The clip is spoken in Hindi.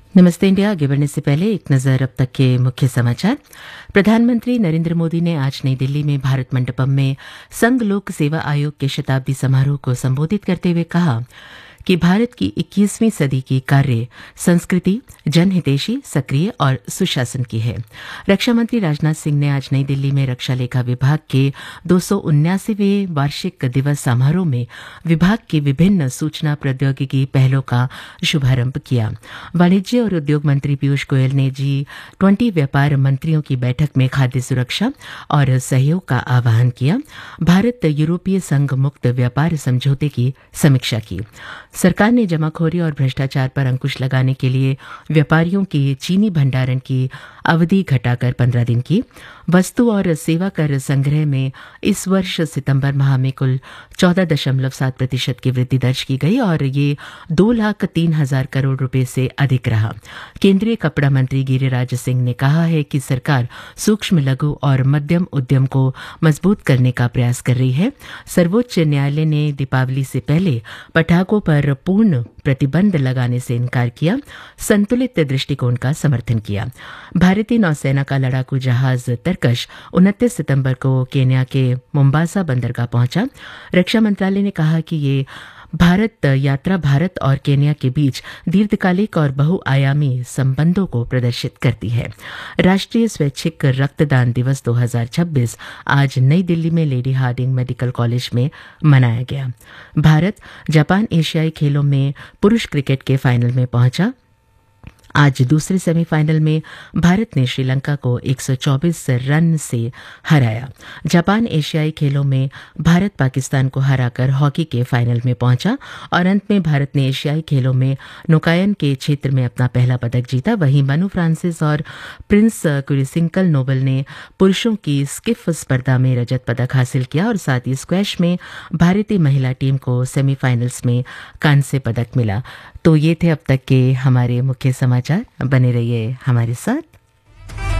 नमस्ते इंडिया। आगे बढ़ने से पहले एक नज़र अब तक के मुख्य समाचार। प्रधानमंत्री नरेंद्र मोदी ने आज नई दिल्ली में भारत मंडपम में संघ लोक सेवा आयोग के शताब्दी समारोह को संबोधित करते हुए कहा कि भारत की 21वीं सदी की कार्य संस्कृति जनहितैषी, सक्रिय और सुशासन की है। रक्षा मंत्री राजनाथ सिंह ने आज नई दिल्ली में रक्षा लेखा विभाग के 279वें वार्षिक दिवस समारोह में विभाग की विभिन्न सूचना प्रौद्योगिकी पहलों का शुभारंभ किया। वाणिज्य और उद्योग मंत्री पीयूष गोयल ने G20 व्यापार मंत्रियों की बैठक में खाद्य सुरक्षा और सहयोग का आह्वान किया। भारत यूरोपीय संघ मुक्त व्यापार समझौते की समीक्षा की। सरकार ने जमाखोरी और भ्रष्टाचार पर अंकुश लगाने के लिए व्यापारियों की चीनी भंडारण की अवधि घटाकर 15 दिन की। वस्तु और सेवा कर संग्रह में इस वर्ष सितंबर माह में कुल 14.7% की वृद्धि दर्ज की गई और ये 2,03,000 करोड़ रुपए से अधिक रहा। केंद्रीय कपड़ा मंत्री गिरिराज सिंह ने कहा है कि सरकार सूक्ष्म, लघु और मध्यम उद्यम को मजबूत करने का प्रयास कर रही है। सर्वोच्च न्यायालय ने दीपावली से पहले पटाखों पर पूर्ण प्रतिबंध लगाने से इनकार किया, संतुलित दृष्टिकोण का समर्थन किया। भारतीय नौसेना का लड़ाकू जहाज तरकश 29 सितंबर को केन्या के मोम्बासा बंदरगाह पहुंचा। रक्षा मंत्रालय ने कहा कि ये भारत यात्रा भारत और केन्या के बीच दीर्घकालिक और बहुआयामी संबंधों को प्रदर्शित करती है। राष्ट्रीय स्वैच्छिक रक्तदान दिवस 2026 आज नई दिल्ली में लेडी हार्डिंग मेडिकल कॉलेज में मनाया गया। भारत जापान एशियाई खेलों में पुरुष क्रिकेट के फाइनल में पहुंचा। आज दूसरे सेमीफाइनल में भारत ने श्रीलंका को 124 रन से हराया। जापान एशियाई खेलों में भारत पाकिस्तान को हराकर हॉकी के फाइनल में पहुंचा और अंत में भारत ने एशियाई खेलों में नौकायन के क्षेत्र में अपना पहला पदक जीता। वहीं मनु फ्रांसिस और प्रिंस कुरिसिंकल नोबल ने पुरुषों की स्किफ स्पर्धा में रजत पदक हासिल किया और साथ ही स्क्वैश में भारतीय महिला टीम को सेमीफाइनल्स में कांस्य पदक मिला। तो ये थे अब तक के हमारे मुख्य समाचार। बने रहिए हमारे साथ।